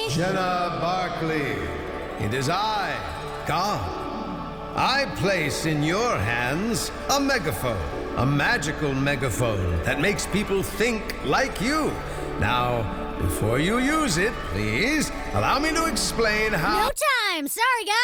Jenna Barkley, it is I, God. I place in your hands a megaphone, a magical megaphone that makes people think like you. Now, before you use it, please allow me to explain how... No time! Sorry, guys!